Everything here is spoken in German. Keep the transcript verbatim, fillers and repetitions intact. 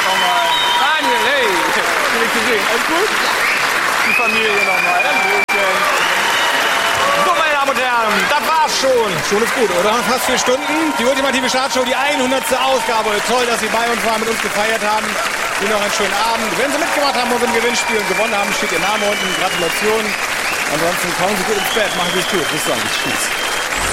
nochmal. Daniel, hey. Bin ich gesehen. Alles gut? Die Familie nochmal. So, meine Damen und Herren, das war's schon. Schon ist gut, oder? Fast vier Stunden. Die ultimative Chartshow, die hundertste Ausgabe. Toll, dass Sie bei uns waren, mit uns gefeiert haben. Ihnen noch einen schönen Abend. Wenn Sie mitgemacht haben bei unserem Gewinnspiel und gewonnen haben, steht Ihr Name unten. Gratulation. Ansonsten kommen Sie gut ins Bett. Machen Sie es gut. Bis dann. Tschüss.